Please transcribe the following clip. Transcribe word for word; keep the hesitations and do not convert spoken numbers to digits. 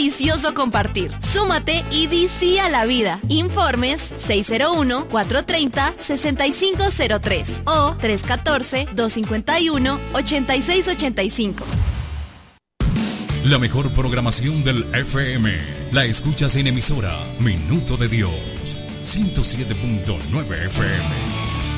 delicioso compartir. Súmate y di sí a la vida. Informes seis cero uno, cuatro tres cero, seis cinco cero tres o tres uno cuatro, dos cinco uno, ocho seis ocho cinco. La mejor programación del F M la escuchas en emisora Minuto de Dios, ciento siete punto nueve F M.